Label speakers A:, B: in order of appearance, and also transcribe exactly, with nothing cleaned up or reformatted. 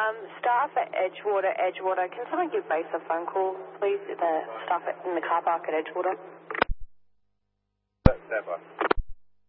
A: Um, staff at Edgewater, Edgewater, can someone give base a phone call, please? The staff at, in the car park at Edgewater.
B: Never.